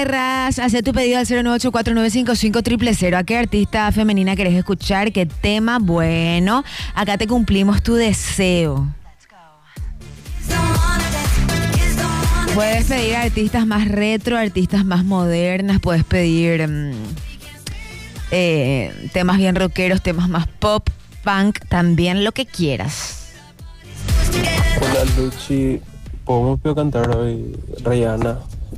Hace tu pedido al 09849550000. ¿A qué artista femenina querés escuchar? ¿Qué tema? Bueno, acá te cumplimos tu deseo. Puedes pedir artistas más retro, artistas más modernas, puedes pedir temas bien rockeros, temas más pop, punk, también lo que quieras. Hola Luchi, ¿podemos cantar hoy Rihanna?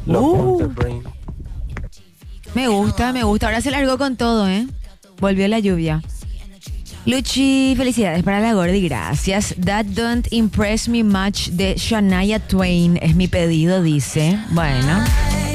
Me gusta. Ahora se largó con todo, ¿eh? Volvió la lluvia. Luchi, felicidades para la Gordi, gracias. That Don't Impress Me Much de Shania Twain es mi pedido, dice. Bueno.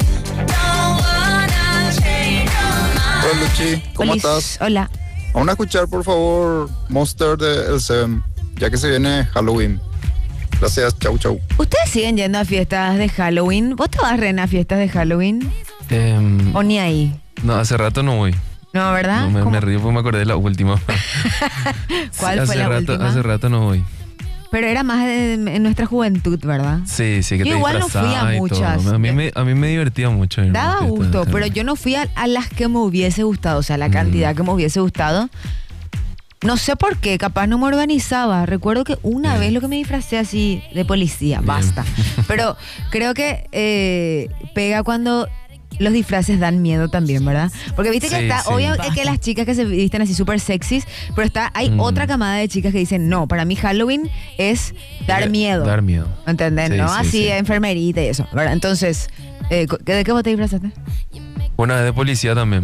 Hola Luchi, ¿cómo estás? Hola. Vamos a escuchar por favor Monster de El Sem, ya que se viene Halloween. Gracias, chau. ¿Ustedes siguen yendo a fiestas de Halloween? ¿Vos te vas, Ren, a fiestas de Halloween? ¿O ni ahí? No, hace rato no voy. No, ¿verdad? No, me río porque me acordé de la última. ¿Cuál fue la última? Hace rato no voy. Pero era más en nuestra juventud, ¿verdad? Sí, que yo te igual no fui a muchas. A mí me divertía mucho. Daba gusto, pero yo no fui a las que me hubiese gustado, o sea, la cantidad que me hubiese gustado. No sé por qué, capaz no me organizaba. Recuerdo que una vez lo que me disfracé así de policía, basta. Pero creo que pega cuando los disfraces dan miedo también, ¿verdad? Porque viste que está, obvio que las chicas que se visten así súper sexys, pero hay otra camada de chicas que dicen, no, para mí Halloween es dar miedo. Dar miedo. ¿Entendés? ¿No? Así, enfermerita y eso, ¿verdad? Entonces, ¿de qué vos te disfrazaste? Una vez de policía también.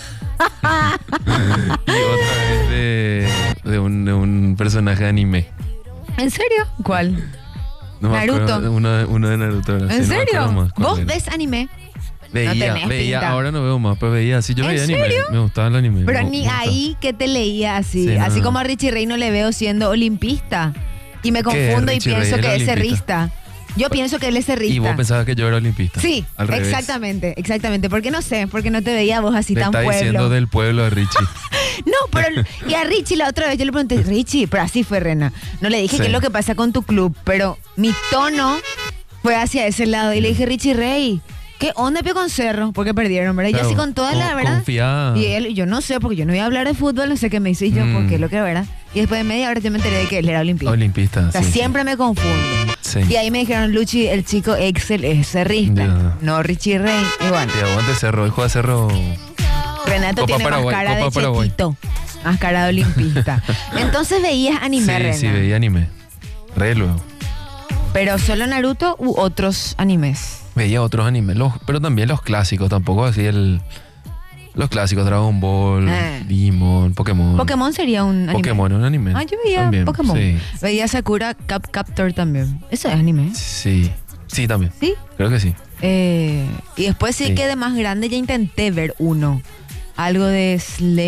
Y otra vez de un personaje de anime. ¿En serio? ¿Cuál? No Naruto. Uno de Naruto. ¿En serio? No ¿Vos ves anime? Veía, ahora no veo más, pero veía así. Yo veía serio? anime, me gustaba el anime. Pero ni ahí que te leía así. Sí, así no. como a Richie Ray no le veo siendo olimpista. Y me confundo y Richie pienso Ray que era es olimpista? cerrista. Yo pienso que él es cerrista. Y vos pensabas que yo era olimpista. Sí, al revés. exactamente. Porque no sé, porque no te veía vos así Le tan está pueblo. diciendo del pueblo de Richie. No, pero y a Richie la otra vez yo le pregunté, Richie, pero así fue, Rena. No le dije qué es lo que pasa con tu club, pero mi tono fue hacia ese lado. Y le dije, Richie Rey, ¿qué onda Pío con Cerro? Porque perdieron, ¿verdad? Y yo así con toda la verdad. Confiada. Y él, yo no sé, porque yo no iba a hablar de fútbol, no sé qué me hizo. Y yo, ¿por qué? Lo que verdad. Y después de media hora yo me enteré de que él era olimpista. Olimpista, O sea, siempre me confundo. Sí. Y ahí me dijeron, Luchi, el chico Excel es cerrista, no Richie Rey. Y bueno. Sí, aguante Cerro, hijo de Cerro. Renato Copa tiene Paraguay, más cara Copa de Paraguay. chequito, más cara de olimpista. Entonces veías anime, Rena. Sí, veía anime. Re luego. Pero solo Naruto u otros animes. Veía otros animes, pero también los clásicos, tampoco así los clásicos, Dragon Ball, Digimon, Pokémon. Pokémon sería un anime. Pokémon es un anime. Ah, yo veía también, Pokémon. Sí. Veía Sakura Captor también. Eso es anime. Sí, también. ¿Sí? Creo que sí. Y después sí que de más grande ya intenté ver uno. Algo de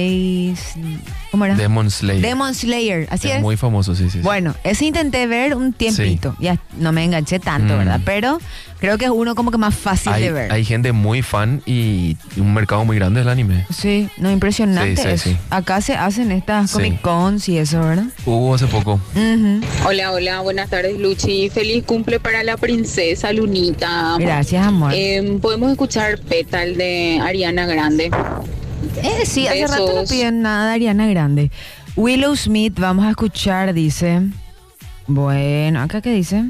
¿cómo era? Demon Slayer. Demon Slayer, así es. Muy famoso, sí. Bueno, ese intenté ver un tiempito. Ya no me enganché tanto, ¿verdad? Pero creo que es uno como que más fácil de ver. Hay gente muy fan y un mercado muy grande del anime. Sí, no, impresionante Sí. eso. Acá se hacen estas Comic Cons y eso, ¿verdad? Hubo hace poco. Hola, buenas tardes Luchi. Feliz cumple para la princesa Lunita. Gracias, amor. Podemos escuchar Petal de Ariana Grande. Sí, hace Besos. rato no piden nada de Ariana Grande. Willow Smith, vamos a escuchar, dice. Bueno, ¿acá qué dice?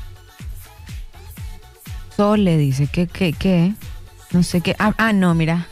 Sole dice, ¿qué? No sé qué. No, mira.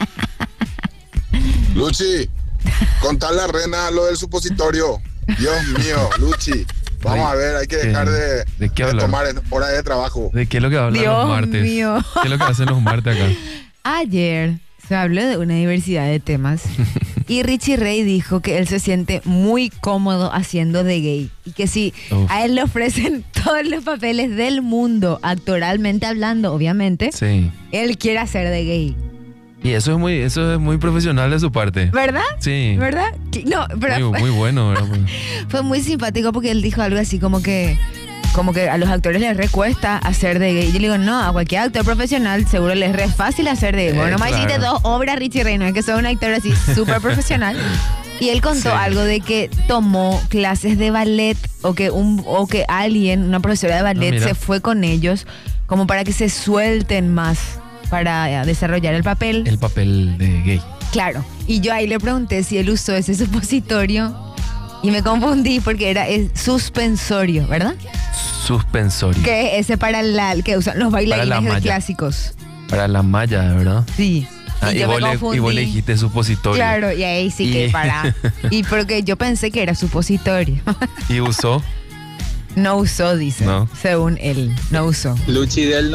Luchi, contale a Rena lo del supositorio. Dios mío, Luchi. Vamos a ver, hay que dejar de tomar en hora de trabajo. ¿De qué es lo que hablan los martes? Mío. ¿Qué es lo que hacen los martes acá? Ayer se habló de una diversidad de temas y Richie Ray dijo que él se siente muy cómodo haciendo de gay y que si a él le ofrecen todos los papeles del mundo, actoralmente hablando, obviamente, él quiere hacer de gay. Y eso es muy profesional de su parte. ¿Verdad? Sí. ¿Verdad? No, pero muy bueno, ¿verdad? Fue muy simpático porque él dijo algo así como que a los actores les recuesta hacer de gay. Yo le digo, no, a cualquier actor profesional seguro les re fácil hacer de gay. Bueno, nomás hiciste 2 obras, Richie Ray, no es que sos un actor así súper profesional. Y él contó algo de que tomó clases de ballet o que alguien, una profesora de ballet, se fue con ellos como para que se suelten más, para desarrollar el papel. El papel de gay. Claro. Y yo ahí le pregunté si él usó ese supositorio y me confundí porque es suspensorio, ¿verdad? Suspensorio. Que ese para que usan los bailarines clásicos. Para la malla, ¿verdad? Sí. Y vos le dijiste supositorio. Claro, y ahí sí que para. Y porque yo pensé que era supositorio. ¿Y usó? No usó, dice. No. Según él, no usó. Luchi del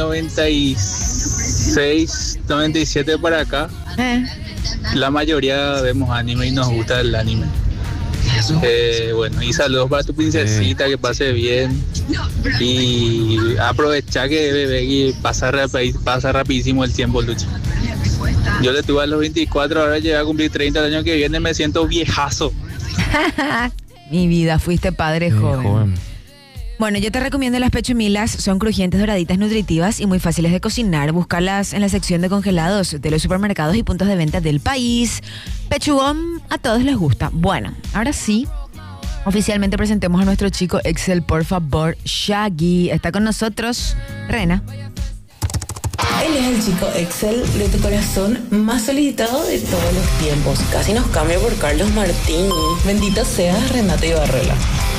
96, 97 para acá. La mayoría vemos anime y nos gusta el anime. Bueno, y saludos para tu princesita, que pase bien. Y aprovecha que bebé y pasa rapidísimo el tiempo, Luchi. Yo le tuve a los 24, ahora llegué a cumplir 30 el año que viene, me siento viejazo. Mi vida, fuiste padre joven. Bueno, yo te recomiendo las pechumilas, son crujientes, doraditas, nutritivas y muy fáciles de cocinar. Búscalas en la sección de congelados de los supermercados y puntos de venta del país. Pechugón a todos les gusta. Bueno, ahora sí, oficialmente presentemos a nuestro chico Excel, por favor. Shaggy está con nosotros. Rena. Él es el chico Excel de tu corazón más solicitado de todos los tiempos. Casi nos cambia por Carlos Martín. Bendito seas, Renata Ibarrela.